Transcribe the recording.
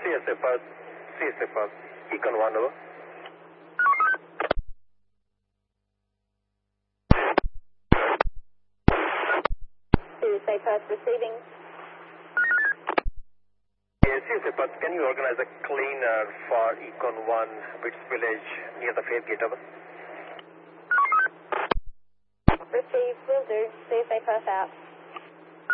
CSA Perth, CSA Perth, Econ 1 over. CSA Perth receiving. CSA Perth, can you organize a cleaner for Econ 1, Bits Village, near the Faith Gate over? Received, will do. CSA Perth out.